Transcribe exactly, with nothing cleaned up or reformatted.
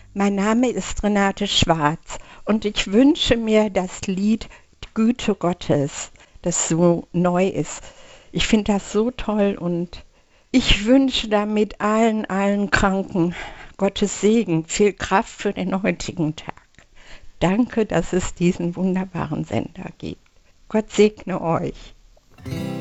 Mein Name ist Renate Schwarz und ich wünsche mir das Lied Die Güte Gottes, das so neu ist. Ich finde das so toll und ich wünsche damit allen, allen Kranken Gottes Segen, viel Kraft für den heutigen Tag. Danke, dass es diesen wunderbaren Sender gibt. Gott segne euch.